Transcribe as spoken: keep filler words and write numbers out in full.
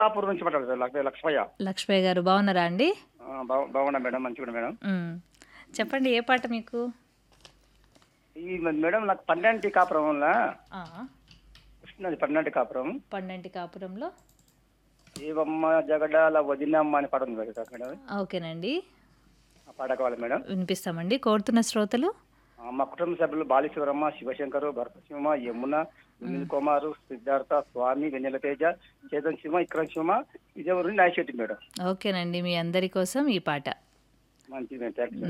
కొల్లాపూర్ నుంచి మాట్లాడుతారు లక్ష లక్ష్మయ్య. లక్ష్మయ్య గారు బాగున్నారా అండి? ఆ, బాగు బాగున్నా మేడం, మంచిగా మేడం. మ్. చెప్పండి ఏ పాట మీకు? ఈ మ- మేడం నాకు పన్నెండు కాపురం వల్ల ఆ, వస్తున్నది పన్నెండు కాపురం. పన్నెంటి కాపురంలో. ఏవమ్మ జగడాల వదినమ్మ అని పాట ఉంది కదా మేడం, ఓకేనండి, ఆ పాట కావాలి మేడం. వినిపిస్తామండి. కోరుతున్న శ్రోతలు. ఆ, మా కుటుంబ సభ్యులు బాలీశ్వరమ్మ, శివశంకరు, భరతసింహ, యమున, సునీల్ కుమార్, సిద్ధార్థ, స్వామి, వెన్నెల తేజ, చేతన్ సింహ, ఇక్రం సింహ, విజయవరం నాయశెట్టి మేడం. ఓకేనండి, మీ అందరి కోసం ఈ పాట. మంచిది మేడం, థ్యాంక్స్.